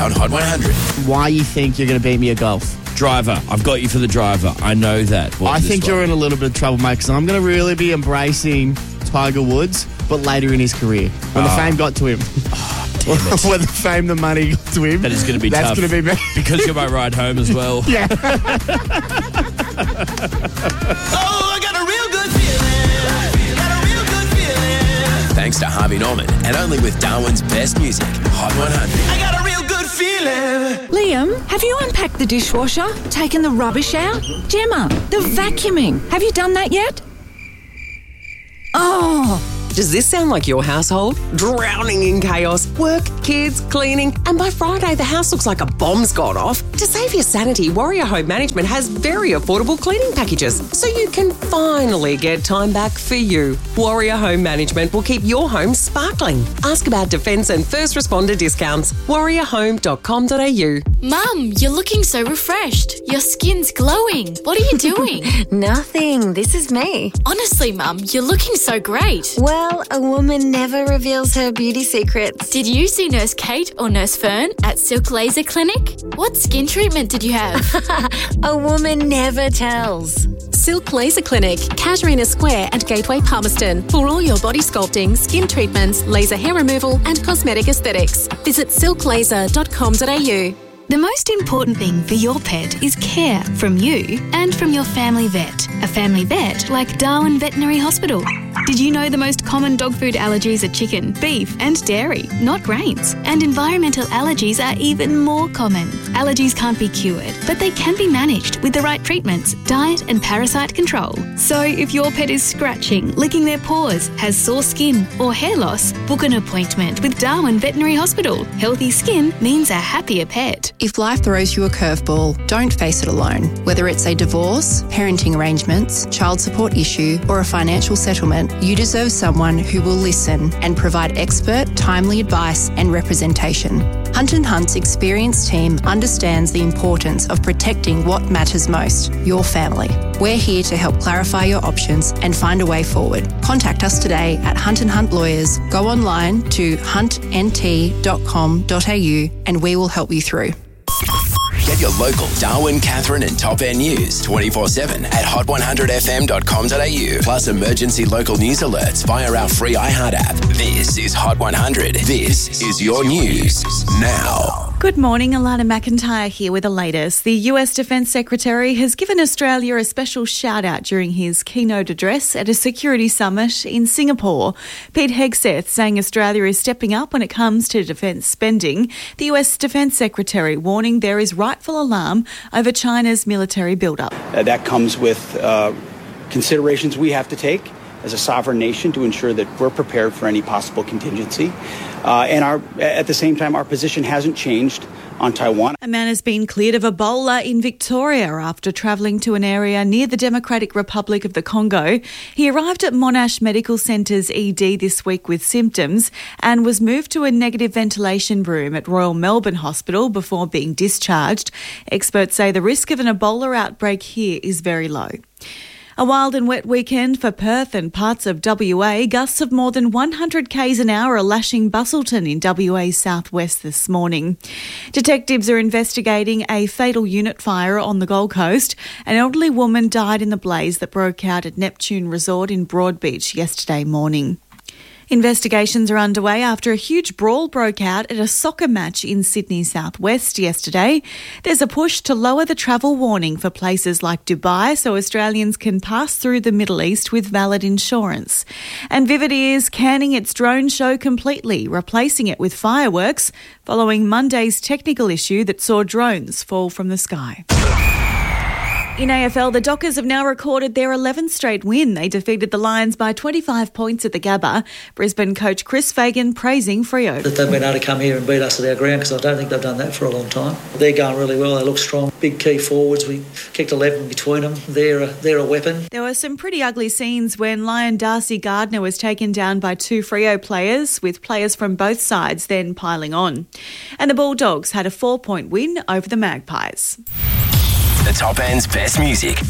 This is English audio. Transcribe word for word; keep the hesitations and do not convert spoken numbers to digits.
on Hot one hundred. Why you think you're going to beat me at golf? Driver. I've got you for the driver. I know that. What I think you're in a little bit of trouble, mate, because I'm going to really be embracing Tiger Woods, but later in his career. When oh. the fame got to him. Oh, damn it. When the fame, the money got to him. That is going to be that's tough. That's going to be me. Because you're my ride home as well. Yeah. Oh, I got a real good feeling. Got a real good feeling. Thanks to Harvey Norman, and only with Darwin's best music, Hot one hundred. I got a real good feeling. Liam, have you unpacked the dishwasher? Taken the rubbish out? Gemma, the vacuuming. Have you done that yet? Oh... Does this sound like your household? Drowning in chaos, work, kids, cleaning, and by Friday the house looks like a bomb's gone off? To save your sanity, Warrior Home Management has very affordable cleaning packages, so you can finally get time back for you. Warrior Home Management will keep your home sparkling. Ask about defence and first responder discounts. warrior home dot com dot a u. Mum, you're looking so refreshed. Your skin's glowing. What are you doing? Nothing. This is me. Honestly, Mum, you're looking so great. Well, Well, a woman never reveals her beauty secrets. Did you see Nurse Kate or Nurse Fern at Silk Laser Clinic? What skin treatment did you have? A woman never tells. Silk Laser Clinic, Casuarina Square and Gateway Palmerston. For all your body sculpting, skin treatments, laser hair removal and cosmetic aesthetics. Visit silk laser dot com dot a u. The most important thing for your pet is care from you and from your family vet. A family vet like Darwin Veterinary Hospital. Did you know the most common dog food allergies are chicken, beef and dairy, not grains? And environmental allergies are even more common. Allergies can't be cured, but they can be managed with the right treatments, diet and parasite control. So if your pet is scratching, licking their paws, has sore skin or hair loss, book an appointment with Darwin Veterinary Hospital. Healthy skin means a happier pet. If life throws you a curveball, don't face it alone. Whether it's a divorce, parenting arrangements, child support issue, or a financial settlement, you deserve someone who will listen and provide expert, timely advice and representation. Hunt and Hunt's experienced team understands the importance of protecting what matters most, your family. We're here to help clarify your options and find a way forward. Contact us today at Hunt and Hunt Lawyers. Go online to hunt n t dot com dot a u and we will help you through. Get your local Darwin, Catherine and Top End news twenty-four seven at hot one hundred f m dot com dot a u. Plus emergency local news alerts via our free iHeart app. This is Hot one hundred. This is your news now. Good morning, Alana McIntyre here with the latest. The U S Defence Secretary has given Australia a special shout-out during his keynote address at a security summit in Singapore. Pete Hegseth saying Australia is stepping up when it comes to defence spending. The U S Defence Secretary warning there is rightful alarm over China's military build-up. Uh, that comes with uh, considerations we have to take as a sovereign nation to ensure that we're prepared for any possible contingency. Uh, and our, at the same time, our position hasn't changed on Taiwan. A man has been cleared of Ebola in Victoria after travelling to an area near the Democratic Republic of the Congo. He arrived at Monash Medical Centre's E D this week with symptoms and was moved to a negative ventilation room at Royal Melbourne Hospital before being discharged. Experts say the risk of an Ebola outbreak here is very low. A wild and wet weekend for Perth and parts of W A. Gusts of more than one hundred kays an hour are lashing Busselton in W A's southwest this morning. Detectives are investigating a fatal unit fire on the Gold Coast. An elderly woman died in the blaze that broke out at Neptune Resort in Broadbeach yesterday morning. Investigations are underway after a huge brawl broke out at a soccer match in Sydney southwest yesterday. There's a push to lower the travel warning for places like Dubai so Australians can pass through the Middle East with valid insurance. And Vivid is canning its drone show completely, replacing it with fireworks following Monday's technical issue that saw drones fall from the sky. In A F L, the Dockers have now recorded their eleventh straight win. They defeated the Lions by twenty-five points at the Gabba. Brisbane coach Chris Fagan praising Freo. That they've been able to come here and beat us at our ground because I don't think they've done that for a long time. They're going really well. They look strong. Big key forwards. We kicked eleven between them. They're a, they're a weapon. There were some pretty ugly scenes when Lion Darcy Gardner was taken down by two Freo players, with players from both sides then piling on. And the Bulldogs had a four-point win over the Magpies. The Top End's best music